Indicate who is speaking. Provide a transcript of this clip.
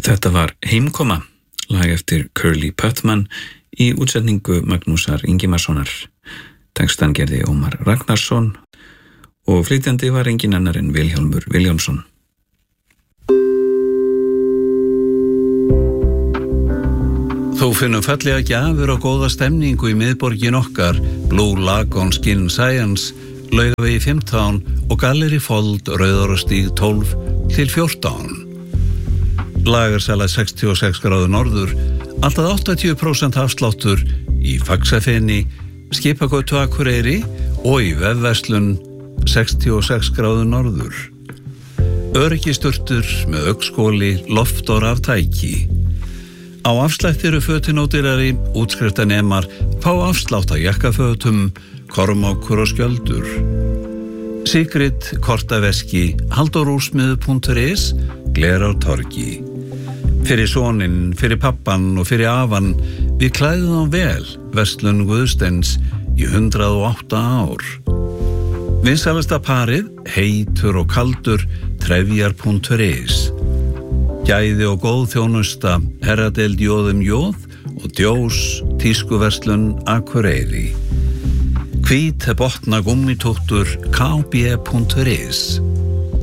Speaker 1: Þetta var Heimkoma, lag eftir Curly Putman í útsetningu Magnúsar Ingimarssonar. Textan gerði Ómar Ragnarsson og flytjandi var engin annar en Vilhjálmur Vilhjálmsson.
Speaker 2: Þó finnum fallega gjafir og góða stemningu í miðborgin okkar, Blue Lagoon Skin Science, Laugavegi 15 og Gallery Fold, Rauðárastíg 12 til 14. Lagarsala 66 gráður norður, alltaf 80% afsláttur í Faxafeni, Skipagötu Akureyri og í vefverslun 66 gráður norður. Öryggisturtur með augnskóli, loft og raftæki. Á afslætti eru fötin ódýrari, útskriftanemar fá afslátt af jakkafötum, kormákur og skjöldur. Sigrid, kortaveski, haldorúsmiðu.is, Glerártorgi. Fyrir soninn, fyrir pappan og fyrir afan, við klæðum þá vel, verslun Guðsteins í 108 ár. Vinsælasta parið, heitur og kaldur, trefjar.is. Gæði og góð þjónusta, herradeild Jóðum Jóð og Djós, tískuverslun Akureyri. Hvít botna gúmmítóttur, kb.is.